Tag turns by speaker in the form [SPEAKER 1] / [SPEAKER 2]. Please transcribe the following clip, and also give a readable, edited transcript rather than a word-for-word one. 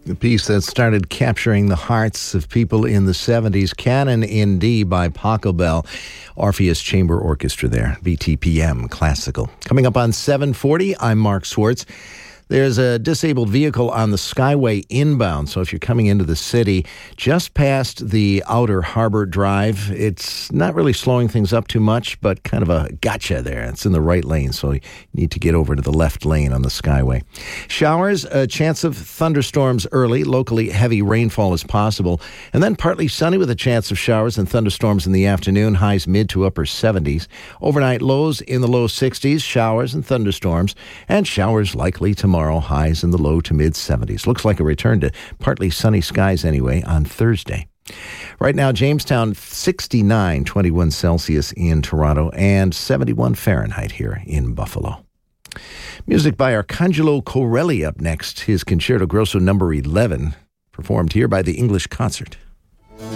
[SPEAKER 1] The piece that started capturing the hearts of people in the 70s, Canon in D by Pachelbel, Orpheus Chamber Orchestra there, BTPM Classical. Coming up on 7:40, I'm Mark Swartz. There's a disabled vehicle on the Skyway inbound, so if you're coming into the city, just past the Outer Harbor Drive, it's not really slowing things up too much, but kind of a gotcha there. It's in the right lane, so you need to get over to the left lane on the Skyway. Showers, a chance of thunderstorms early. Locally, heavy rainfall is possible. And then partly sunny with a chance of showers and thunderstorms in the afternoon, highs mid to upper 70s. Overnight lows in the low 60s, showers and thunderstorms, and showers likely tomorrow. Highs in the low to mid 70s. Looks like a return to partly sunny skies anyway on Thursday. Right now, Jamestown 69, 21 Celsius in Toronto, and 71 Fahrenheit here in Buffalo. Music by Arcangelo Corelli up next. His Concerto Grosso No. 11, performed here by the English Concert.